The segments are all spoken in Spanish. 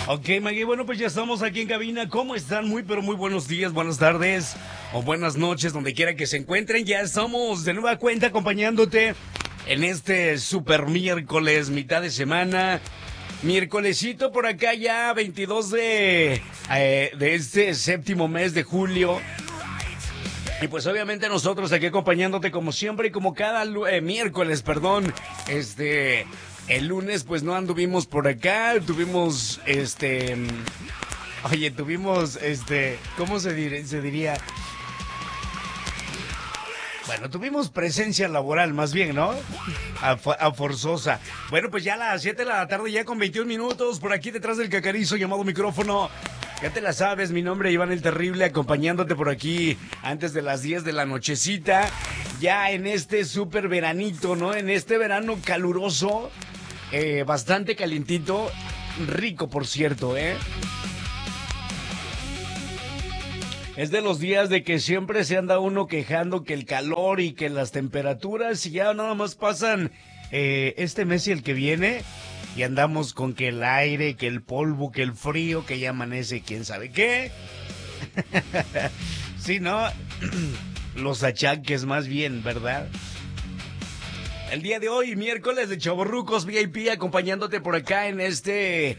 Ok, Maggie, bueno, pues ya estamos aquí en cabina. ¿Cómo están? Muy, pero muy buenos días, buenas tardes o buenas noches, donde quiera que se encuentren. Ya estamos de nueva cuenta acompañándote en este super miércoles, mitad de semana. Miércolesito por acá ya, 22 de este séptimo mes de julio. Y pues obviamente nosotros aquí acompañándote como siempre y como cada miércoles, perdón, el lunes pues no anduvimos por acá, tuvimos, ¿cómo se diría? Bueno, tuvimos presencia laboral más bien, ¿no? A forzosa. Bueno, pues ya a las 7 de la tarde, ya con 21 minutos, por aquí detrás del cacarizo llamado micrófono. Ya te la sabes, mi nombre es Iván el Terrible, acompañándote por aquí antes de las 10 de la nochecita. Ya en este súper veranito, ¿no? En este verano caluroso, bastante calientito, rico por cierto, ¿eh? Es de los días de que siempre se anda uno quejando que el calor y que las temperaturas y ya nada más pasan este mes y el que viene y andamos con que el aire, que el polvo, que el frío, que ya amanece quién sabe qué. Sí, ¿no? Los achaques más bien, ¿verdad? El día de hoy, miércoles de Chavorrucos VIP, acompañándote por acá en este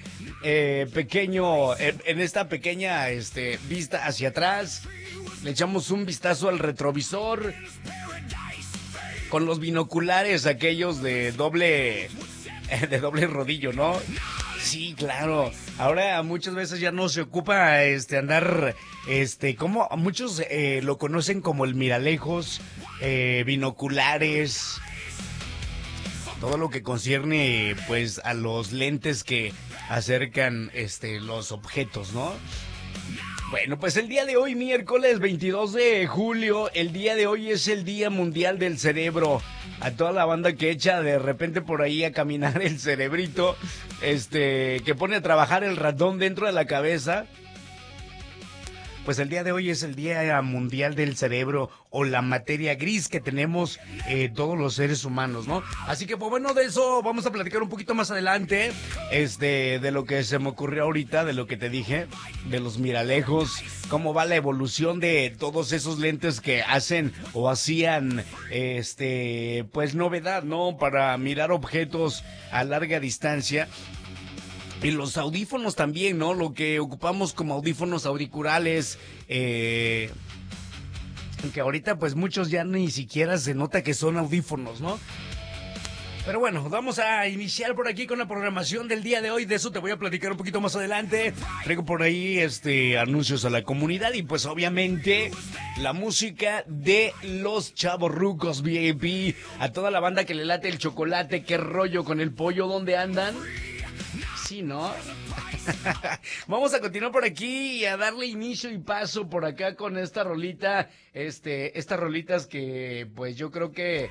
en esta pequeña vista hacia atrás. Le echamos un vistazo al retrovisor con los binoculares aquellos de doble rodillo, ¿no? Sí, claro. Ahora muchas veces ya no se ocupa andar como muchos lo conocen como el miralejos, binoculares, todo lo que concierne pues a los lentes que acercan los objetos, ¿no? Bueno, pues el día de hoy, miércoles 22 de julio, el día de hoy es el Día Mundial del Cerebro. A toda la banda que echa de repente por ahí a caminar el cerebrito, que pone a trabajar el ratón dentro de la cabeza. Pues el día de hoy es el Día Mundial del Cerebro o la materia gris que tenemos todos los seres humanos, ¿no? Así que, pues bueno, de eso vamos a platicar un poquito más adelante, de lo que se me ocurrió ahorita, de lo que te dije, de los miralejos, cómo va la evolución de todos esos lentes que hacen o hacían, pues novedad, ¿no? Para mirar objetos a larga distancia. Y los audífonos también, ¿no? Lo que ocupamos como audífonos auriculares, que ahorita pues muchos ya ni siquiera se nota que son audífonos, ¿no? Pero bueno, vamos a iniciar por aquí con la programación del día de hoy. De eso te voy a platicar un poquito más adelante. Traigo por ahí anuncios a la comunidad y pues obviamente la música de los Chavorrucos VIP. A toda la banda que le late el chocolate, qué rollo con el pollo, ¿dónde andan? Sí, ¿no? Vamos a continuar por aquí y a darle inicio y paso por acá con esta rolita, estas rolitas que pues yo creo que,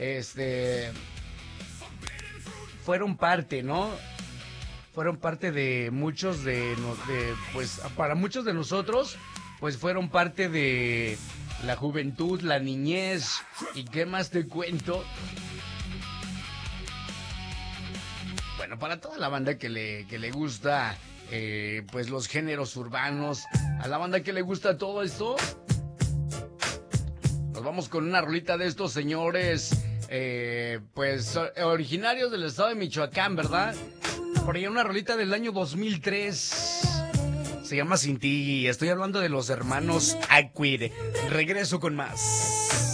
fueron parte, ¿no? Fueron parte de muchos pues para muchos de nosotros, pues fueron parte de la juventud, la niñez y qué más te cuento. Bueno, para toda la banda que le gusta, pues los géneros urbanos, a la banda que le gusta todo esto, nos vamos con una rolita de estos señores, pues originarios del estado de Michoacán, ¿verdad? Por ahí una rolita del año 2003, se llama Sin Ti, estoy hablando de los hermanos Aquid. Regreso con más.